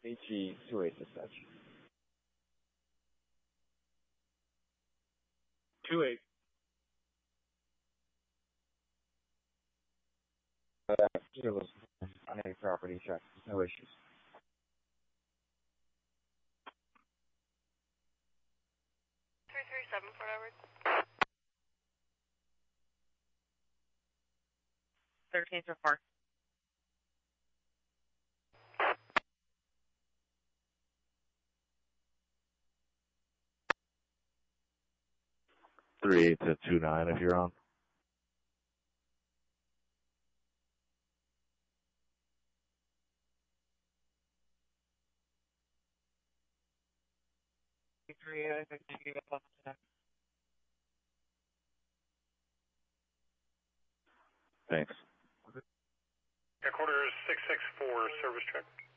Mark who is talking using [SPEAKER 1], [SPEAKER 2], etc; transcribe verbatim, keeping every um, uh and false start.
[SPEAKER 1] H E two eight dispatch.
[SPEAKER 2] Two eight.
[SPEAKER 1] Uh, it was on any property check. No issues.
[SPEAKER 3] Three three seven Fort Edward.
[SPEAKER 4] Thirteen so far.
[SPEAKER 5] Three eight to two nine if you're on.
[SPEAKER 4] Three, I think you get up to that.
[SPEAKER 5] Thanks.
[SPEAKER 2] Headquarters six six four, service check.